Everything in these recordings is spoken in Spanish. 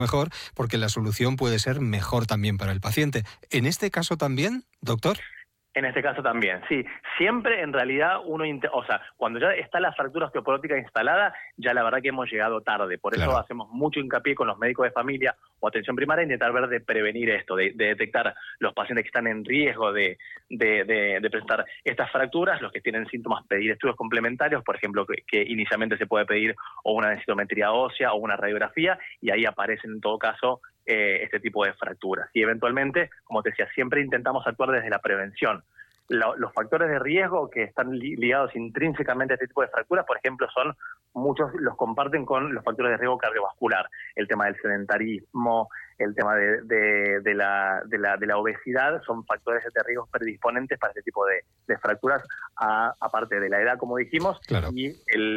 mejor, porque la solución puede ser mejor también para el paciente. ¿En este caso también, doctor? En este caso también, sí. Siempre, en realidad, cuando ya está la fractura osteoporótica instalada, ya la verdad que hemos llegado tarde. Por eso hacemos mucho hincapié con los médicos de familia o atención primaria, intentar ver de prevenir esto, de detectar los pacientes que están en riesgo de presentar estas fracturas, los que tienen síntomas, pedir estudios complementarios, por ejemplo, que inicialmente se puede pedir o una densitometría ósea o una radiografía, y ahí aparecen en todo caso este tipo de fracturas. Y eventualmente, como te decía, siempre intentamos actuar desde la prevención. Los factores de riesgo que están ligados intrínsecamente a este tipo de fracturas, por ejemplo, muchos los comparten con los factores de riesgo cardiovascular, el tema del sedentarismo, el tema de la obesidad, son factores de riesgo predisponentes para este tipo de fracturas, aparte de la edad, como dijimos, y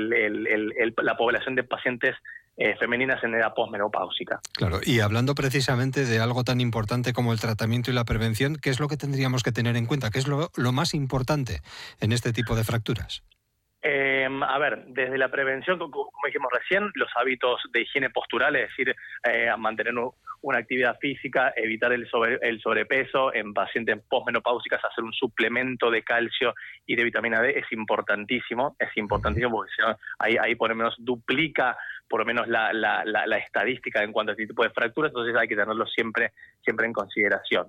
la población de pacientes femeninas en edad posmenopáusica. Claro, y hablando precisamente de algo tan importante como el tratamiento y la prevención, ¿qué es lo que tendríamos que tener en cuenta? ¿Qué es lo más importante en este tipo de fracturas? Desde la prevención, como dijimos recién, los hábitos de higiene postural, es decir, mantener una actividad física, evitar el sobrepeso, en pacientes posmenopáusicas hacer un suplemento de calcio y de vitamina D es importantísimo porque si no, ahí por lo menos duplica por lo menos la estadística en cuanto a este tipo de fracturas, entonces hay que tenerlo siempre en consideración.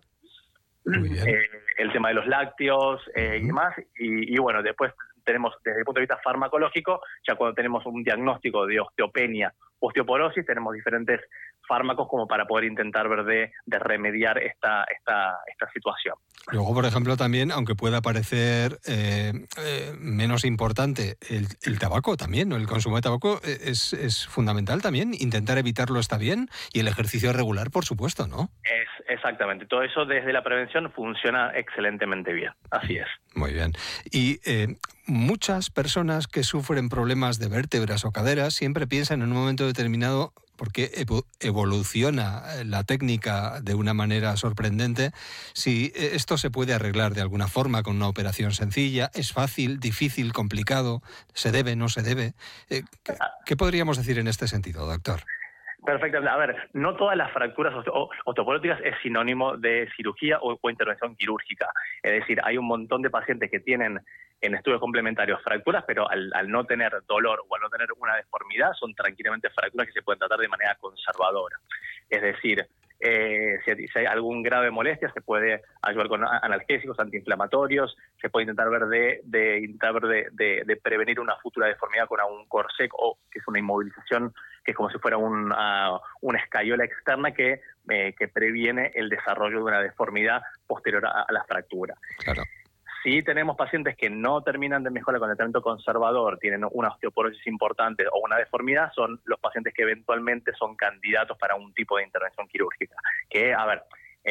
El tema de los lácteos y demás, y bueno, después tenemos desde el punto de vista farmacológico, ya cuando tenemos un diagnóstico de osteopenia, osteoporosis, tenemos diferentes fármacos como para poder intentar ver de remediar esta situación. Luego, por ejemplo, también, aunque pueda parecer menos importante, el tabaco también, ¿no? El consumo de tabaco es fundamental también. Intentar evitarlo está bien, y el ejercicio regular, por supuesto, ¿no? Exactamente. Todo eso desde la prevención funciona excelentemente bien. Así es. Muy bien. Y muchas personas que sufren problemas de vértebras o caderas siempre piensan en un momento determinado, porque evoluciona la técnica de una manera sorprendente, si esto se puede arreglar de alguna forma con una operación sencilla, es fácil, difícil, complicado, se debe, no se debe. ¿Qué podríamos decir en este sentido, doctor? Perfectamente. A ver, no todas las fracturas osteoporóticas es sinónimo de cirugía o intervención quirúrgica. Es decir, hay un montón de pacientes que tienen en estudios complementarios fracturas, pero al no tener dolor o al no tener una deformidad, son tranquilamente fracturas que se pueden tratar de manera conservadora. Es decir, si hay algún grado de molestia, se puede ayudar con analgésicos, antiinflamatorios, se puede intentar ver de prevenir una futura deformidad con un corsé, o que es una inmovilización, que es como si fuera una escayola externa que previene el desarrollo de una deformidad posterior a la fractura. Claro. Si tenemos pacientes que no terminan de mejorar con el tratamiento conservador, tienen una osteoporosis importante o una deformidad, son los pacientes que eventualmente son candidatos para un tipo de intervención quirúrgica. Que, a ver,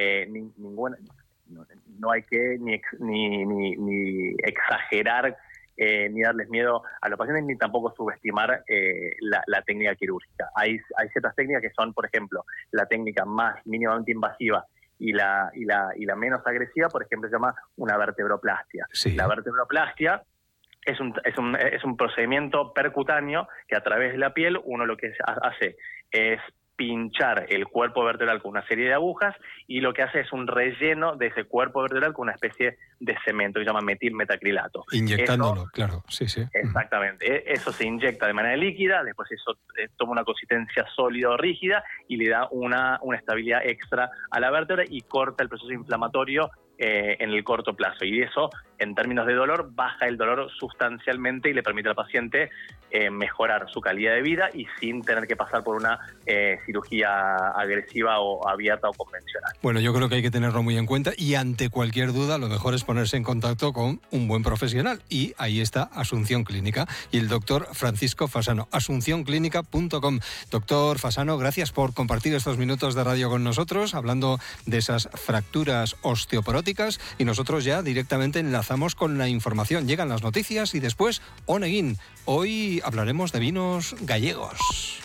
no hay que ni exagerar ni darles miedo a los pacientes, ni tampoco subestimar la técnica quirúrgica. Hay ciertas técnicas que son, por ejemplo, la técnica más mínimamente invasiva y la menos agresiva, por ejemplo, se llama una vertebroplastia. Sí. La vertebroplastia es un procedimiento percutáneo que a través de la piel uno lo que hace es pinchar el cuerpo vertebral con una serie de agujas, y lo que hace es un relleno de ese cuerpo vertebral con una especie de cemento que se llama metilmetacrilato. Inyectándolo, claro, sí. Exactamente. Eso se inyecta de manera líquida, después eso toma una consistencia sólida o rígida y le da una estabilidad extra a la vértebra y corta el proceso inflamatorio en el corto plazo. Y eso, en términos de dolor, baja el dolor sustancialmente y le permite al paciente mejorar su calidad de vida y sin tener que pasar por una cirugía agresiva o abierta o convencional. Bueno, yo creo que hay que tenerlo muy en cuenta, y ante cualquier duda lo mejor es ponerse en contacto con un buen profesional, y ahí está Asunción Clínica y el doctor Francisco Fasano, asuncionclinica.com. Doctor Fasano, gracias por compartir estos minutos de radio con nosotros, hablando de esas fracturas osteoporóticas, y nosotros ya directamente enlazamos con la información. Llegan las noticias y después Oneguín. Hoy hablaremos de vinos gallegos.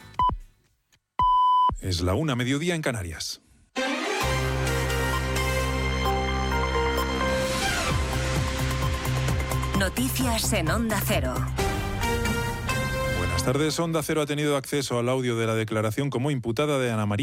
Es la 1:00 mediodía en Canarias. Noticias en Onda Cero. Buenas Buenas tardes. Onda Cero ha tenido acceso al audio de la declaración como imputada de Ana María